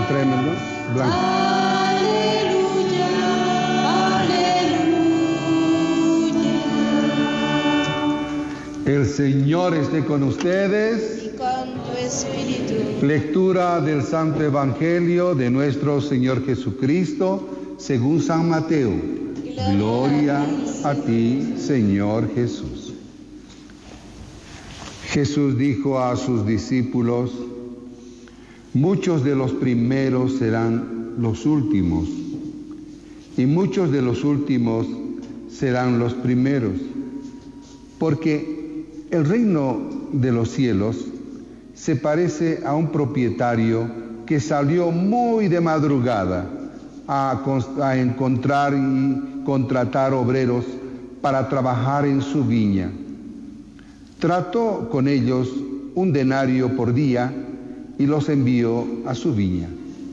tráemelo, Blanco. Aleluya, aleluya. El Señor esté con ustedes. Y con tu espíritu. Lectura del Santo Evangelio de nuestro Señor Jesucristo, según San Mateo. Gloria a ti, Señor Jesús. Jesús dijo a sus discípulos: muchos de los primeros serán los últimos, y muchos de los últimos serán los primeros, porque el reino de los cielos se parece a un propietario que salió muy de madrugada a encontrar y contratar obreros para trabajar en su viña. Trató con ellos un denario por día y los envió a su viña.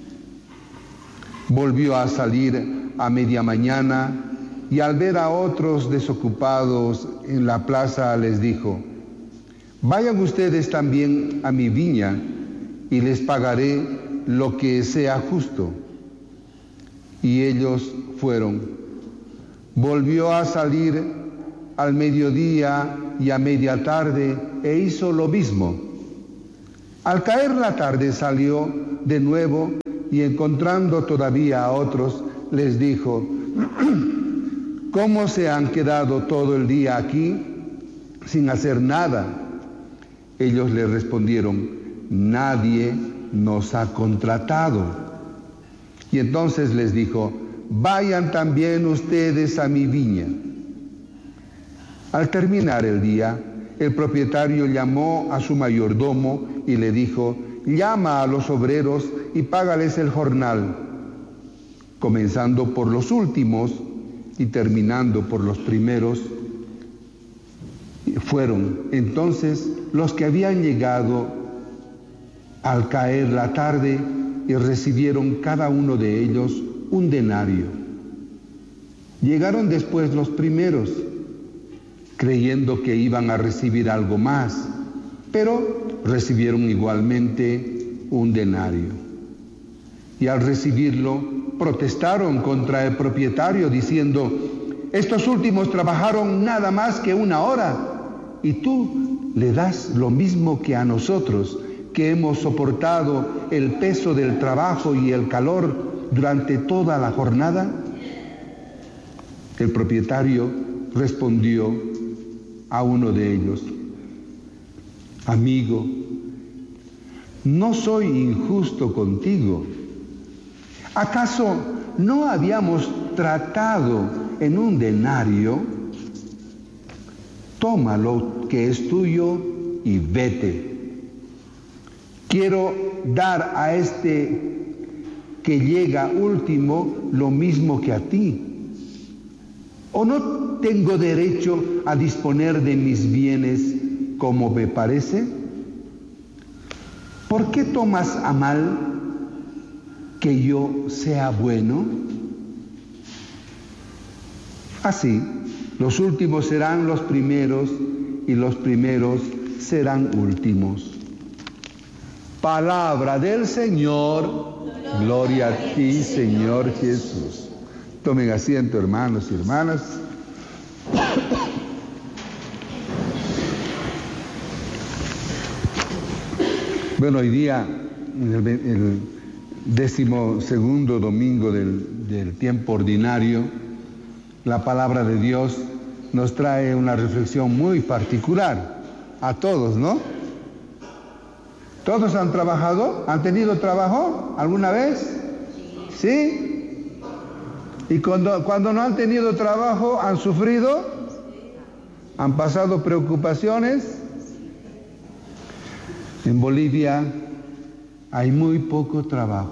Volvió a salir a media mañana y al ver a otros desocupados en la plaza les dijo: vayan ustedes también a mi viña y les pagaré lo que sea justo. Y ellos fueron. Volvió a salir al mediodía y a media tarde e hizo lo mismo. Al caer la tarde salió de nuevo y encontrando todavía a otros les dijo: ¿cómo se han quedado todo el día aquí sin hacer nada? Ellos le respondieron: nadie nos ha contratado. Y entonces les dijo: vayan también ustedes a mi viña. Al terminar el día, el propietario llamó a su mayordomo y le dijo: llama a los obreros y págales el jornal, comenzando por los últimos y terminando por los primeros. Fueron entonces los que habían llegado al caer la tarde y recibieron cada uno de ellos un denario. Llegaron después los primeros, creyendo que iban a recibir algo más, pero recibieron igualmente un denario. Y al recibirlo, protestaron contra el propietario diciendo: estos últimos trabajaron nada más que 1 hora, y tú le das lo mismo que a nosotros, que hemos soportado el peso del trabajo y el calor durante toda la jornada. El propietario respondió a uno de ellos: amigo, no soy injusto contigo. ¿Acaso no habíamos tratado en un denario? Toma lo que es tuyo y vete. Quiero dar a este que llega último lo mismo que a ti. ¿O no tengo derecho a disponer de mis bienes como me parece? ¿Por qué tomas a mal que yo sea bueno? Así, los últimos serán los primeros y los primeros serán últimos. Palabra del Señor. Gloria a ti, Señor Jesús. Tomen asiento, hermanos y hermanas. Bueno, hoy día, el 12º domingo del tiempo ordinario, la palabra de Dios nos trae una reflexión muy particular a todos, ¿no? ¿Todos han trabajado? ¿Han tenido trabajo alguna vez? ¿Sí? Y cuando no han tenido trabajo, ¿han sufrido? ¿Han pasado preocupaciones? En Bolivia hay muy poco trabajo.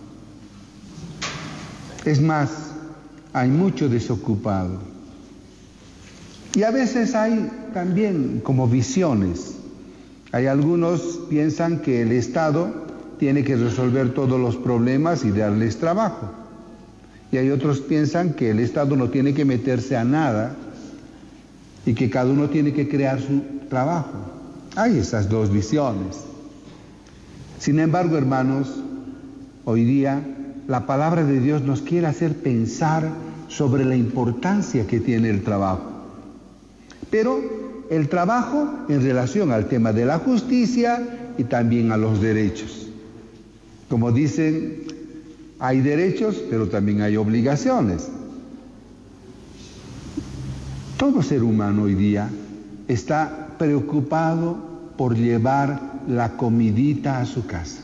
Es más, hay mucho desocupado. Y a veces hay también como visiones. Hay algunos piensan que el Estado tiene que resolver todos los problemas y darles trabajo. Y hay otros piensan que el Estado no tiene que meterse a nada y que cada uno tiene que crear su trabajo. Hay esas dos visiones. Sin embargo, hermanos, Hoy día la palabra de Dios nos quiere hacer pensar sobre la importancia que tiene el trabajo. Pero el trabajo en relación al tema de la justicia y también a los derechos. Como dicen, hay derechos, pero también hay obligaciones. Todo ser humano hoy día está preocupado por llevar la comidita a su casa.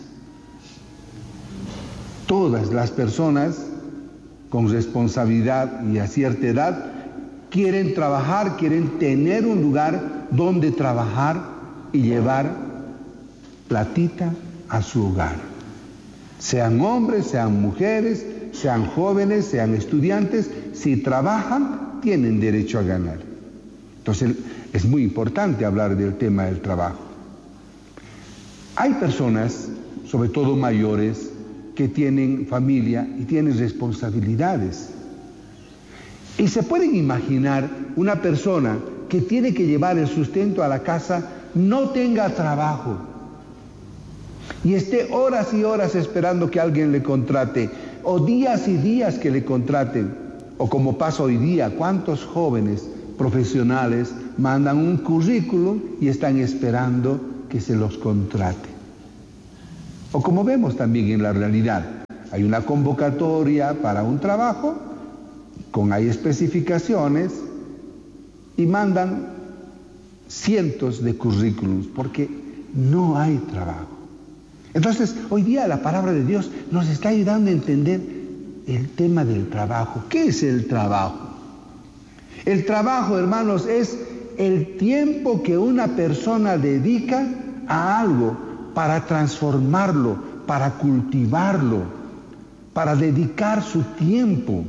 Todas las personas con responsabilidad y a cierta edad quieren trabajar, quieren tener un lugar donde trabajar y llevar platita a su hogar. Sean hombres, sean mujeres, sean jóvenes, sean estudiantes, si trabajan, tienen derecho a ganar. Entonces, es muy importante hablar del tema del trabajo. Hay personas, sobre todo mayores, que tienen familia y tienen responsabilidades. Y se pueden imaginar una persona que tiene que llevar el sustento a la casa, no tenga trabajo y esté horas y horas esperando que alguien le contrate, o días y días que le contraten, o como pasa hoy día, cuántos jóvenes profesionales mandan un currículum y están esperando que se los contrate. O como vemos también en la realidad, hay una convocatoria para un trabajo, hay especificaciones y mandan cientos de currículums porque no hay trabajo. Entonces, hoy día la palabra de Dios nos está ayudando a entender el tema del trabajo. ¿Qué es el trabajo? El trabajo, hermanos, es el tiempo que una persona dedica a algo para transformarlo, para cultivarlo, para dedicar su tiempo.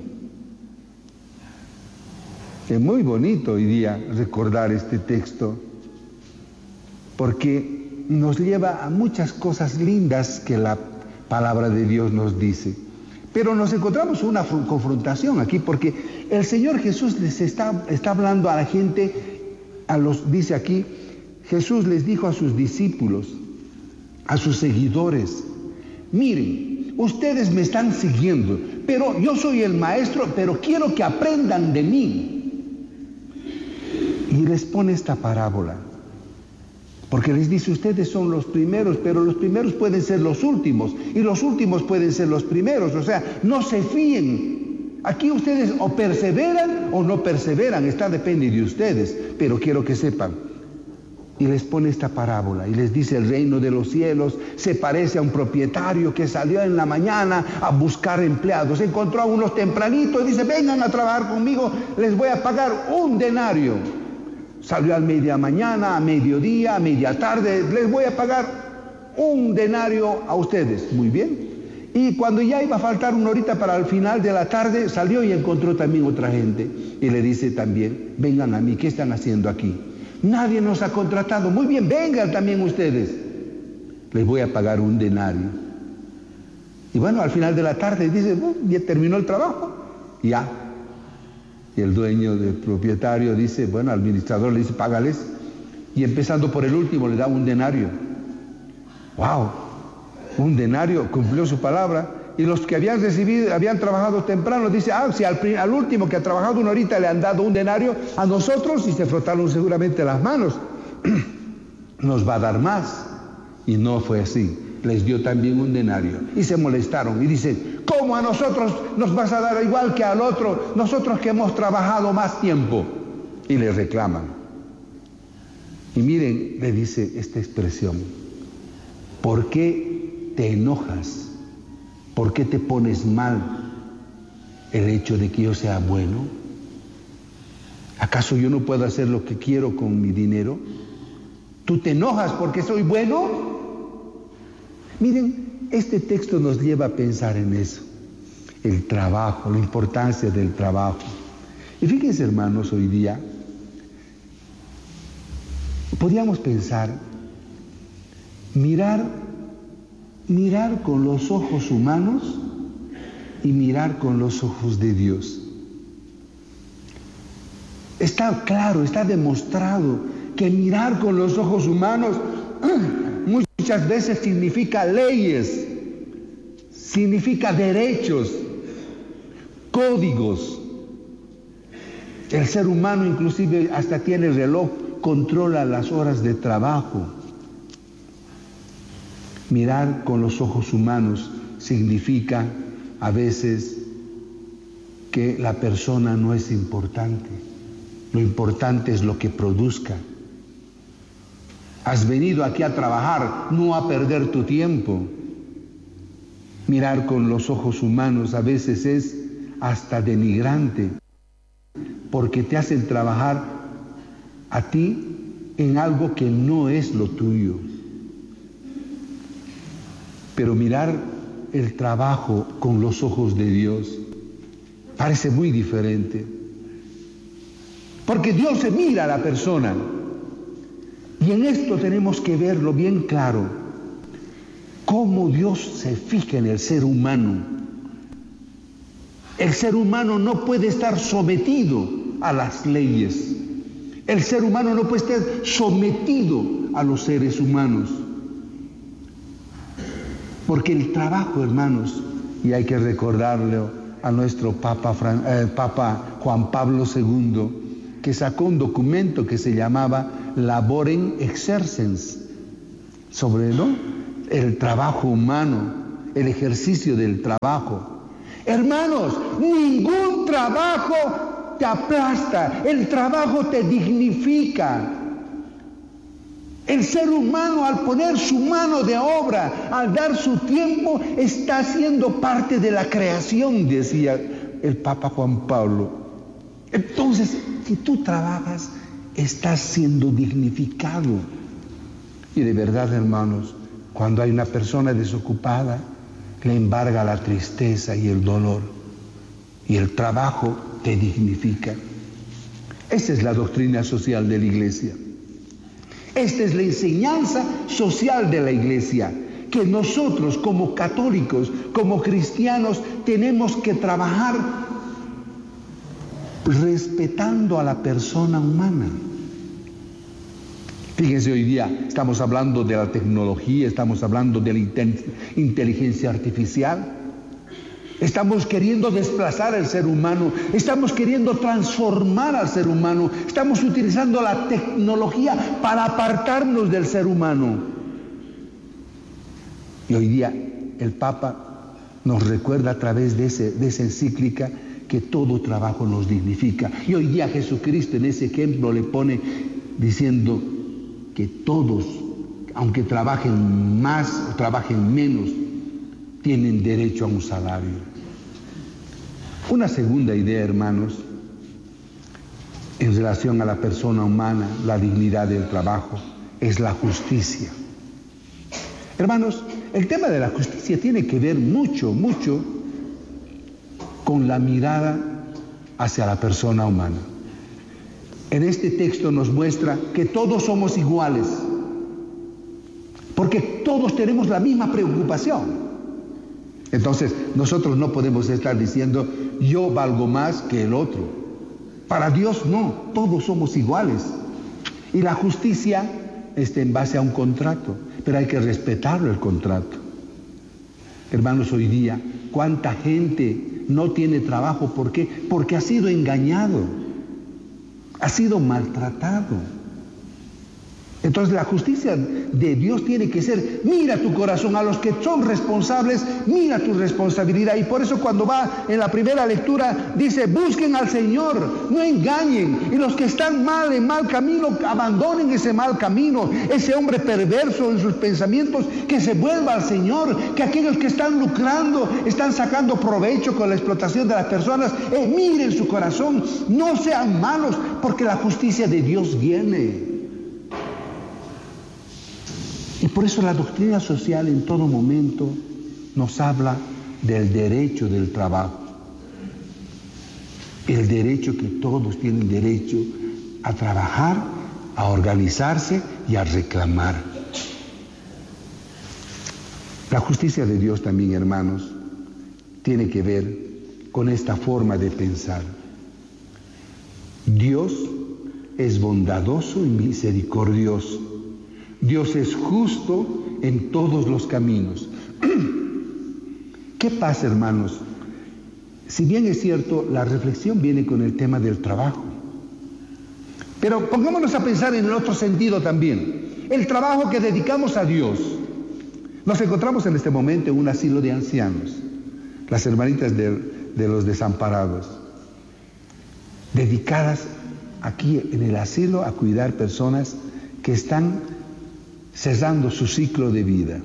Es muy bonito hoy día recordar este texto porque nos lleva a muchas cosas lindas que la palabra de Dios nos dice. Pero nos encontramos una confrontación aquí porque el Señor Jesús les está hablando a la gente, dice aquí, Jesús les dijo a sus discípulos, a sus seguidores, miren, ustedes me están siguiendo, pero yo soy el maestro, pero quiero que aprendan de mí. Y les pone esta parábola, porque les dice, ustedes son los primeros, pero los primeros pueden ser los últimos, y los últimos pueden ser los primeros, o sea, no se fíen. Aquí ustedes o perseveran o no perseveran, depende de ustedes, pero quiero que sepan. Y les pone esta parábola y les dice, el reino de los cielos se parece a un propietario que salió en la mañana a buscar empleados. Encontró a unos tempranitos y dice, vengan a trabajar conmigo, les voy a pagar 1 denario. Salió a media mañana, a mediodía, a media tarde, les voy a pagar 1 denario a ustedes. Muy bien. Y cuando ya iba a faltar 1 horita para el final de la tarde, salió y encontró también otra gente. Y le dice también, vengan a mí, ¿qué están haciendo aquí? Nadie nos ha contratado. Muy bien, vengan también ustedes. Les voy a pagar 1 denario. Y bueno, al final de la tarde dice, ya terminó el trabajo. Ya. Y el dueño del propietario dice, bueno, al administrador le dice, págales. Y empezando por el último, le da 1 denario. ¡Wow! 1 denario, cumplió su palabra. Y los que habían trabajado temprano, dice, si al último que ha trabajado 1 horita le han dado 1 denario, a nosotros, y se frotaron seguramente las manos, nos va a dar más. Y no fue así. Les dio también 1 denario. Y se molestaron y dicen, ¿cómo a nosotros nos vas a dar igual que al otro? Nosotros que hemos trabajado más tiempo. Y le reclaman. Y miren, le dice esta expresión, ¿por qué te enojas? ¿Por qué te pones mal el hecho de que yo sea bueno? ¿Acaso yo no puedo hacer lo que quiero con mi dinero? ¿Tú te enojas porque soy bueno? Miren, este texto nos lleva a pensar en eso, el trabajo, la importancia del trabajo. Y fíjense, hermanos, hoy día podríamos pensar, mirar con los ojos humanos y mirar con los ojos de Dios. Está claro, está demostrado que mirar con los ojos humanos muchas veces significa leyes, significa derechos, códigos. El ser humano inclusive hasta tiene reloj, controla las horas de trabajo. Mirar con los ojos humanos significa a veces que la persona no es importante. Lo importante es lo que produzca. Has venido aquí a trabajar, no a perder tu tiempo. Mirar con los ojos humanos a veces es hasta denigrante, porque te hacen trabajar a ti en algo que no es lo tuyo. Pero mirar el trabajo con los ojos de Dios parece muy diferente, porque Dios se mira a la persona, y en esto tenemos que verlo bien claro, cómo Dios se fija en el ser humano. El ser humano no puede estar sometido a las leyes. El ser humano no puede estar sometido a los seres humanos. Porque el trabajo, hermanos, y hay que recordarle a nuestro Papa Juan Pablo II, que sacó un documento que se llamaba Laborem Exercens, sobre el trabajo humano, el ejercicio del trabajo. Hermanos, ningún trabajo te aplasta, el trabajo te dignifica. El ser humano, al poner su mano de obra, al dar su tiempo, está siendo parte de la creación, decía el Papa Juan Pablo. Entonces, si tú trabajas, estás siendo dignificado. Y de verdad, hermanos, cuando hay una persona desocupada, le embarga la tristeza y el dolor. Y el trabajo te dignifica. Esa es la doctrina social de la Iglesia. Esta es la enseñanza social de la Iglesia, que nosotros como católicos, como cristianos, tenemos que trabajar respetando a la persona humana. Fíjense, hoy día estamos hablando de la tecnología, estamos hablando de la inteligencia artificial. Estamos queriendo desplazar al ser humano, estamos queriendo transformar al ser humano, estamos utilizando la tecnología para apartarnos del ser humano. Y hoy día el Papa nos recuerda a través de esa encíclica que todo trabajo nos dignifica. Y hoy día Jesucristo en ese ejemplo le pone diciendo que todos, aunque trabajen más o trabajen menos, tienen derecho a un salario. Una segunda idea, hermanos, en relación a la persona humana, la dignidad del trabajo, es la justicia. Hermanos, el tema de la justicia tiene que ver mucho con la mirada hacia la persona humana. En este texto nos muestra que todos somos iguales, porque todos tenemos la misma preocupación. Entonces, nosotros no podemos estar diciendo, yo valgo más que el otro. Para Dios no, todos somos iguales. Y la justicia está en base a un contrato, pero hay que respetarlo el contrato. Hermanos, hoy día, ¿cuánta gente no tiene trabajo? ¿Por qué? Porque ha sido engañado, ha sido maltratado. Entonces la justicia de Dios tiene que ser, mira tu corazón, a los que son responsables, mira tu responsabilidad. Y por eso cuando va en la primera lectura, dice, busquen al Señor, no engañen. Y los que están mal, en mal camino, abandonen ese mal camino. Ese hombre perverso en sus pensamientos, que se vuelva al Señor. Que aquellos que están lucrando, están sacando provecho con la explotación de las personas, miren su corazón, no sean malos, porque la justicia de Dios viene. Y por eso la doctrina social en todo momento nos habla del derecho del trabajo. El derecho que todos tienen derecho a trabajar, a organizarse y a reclamar. La justicia de Dios también, hermanos, tiene que ver con esta forma de pensar. Dios es bondadoso y misericordioso. Dios es justo en todos los caminos. ¿Qué pasa, hermanos? Si bien es cierto, la reflexión viene con el tema del trabajo. Pero pongámonos a pensar en el otro sentido también. El trabajo que dedicamos a Dios. Nos encontramos en este momento en un asilo de ancianos, las hermanitas de los desamparados, dedicadas aquí en el asilo a cuidar personas que están cerrando su ciclo de vida.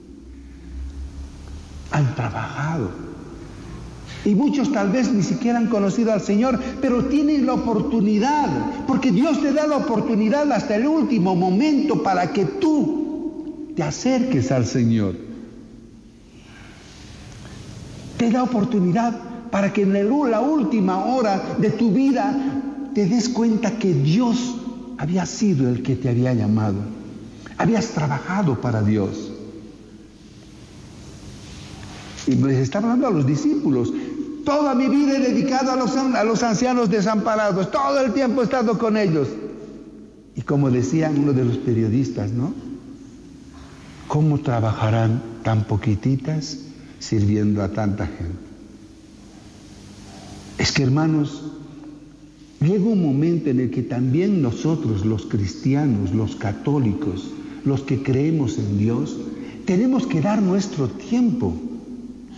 Han trabajado. Y muchos tal vez ni siquiera han conocido al Señor, pero tienen la oportunidad, porque Dios te da la oportunidad hasta el último momento para que tú te acerques al Señor. Te da oportunidad para que en la última hora de tu vida te des cuenta que Dios había sido el que te había llamado. Habías trabajado para Dios. Y les está hablando a los discípulos. Toda mi vida he dedicado a los ancianos desamparados. Todo el tiempo he estado con ellos. Y como decía uno de los periodistas, ¿no? ¿Cómo trabajarán tan poquititas sirviendo a tanta gente? Es que, hermanos, llega un momento en el que también nosotros, los cristianos, los católicos, los que creemos en Dios, tenemos que dar nuestro tiempo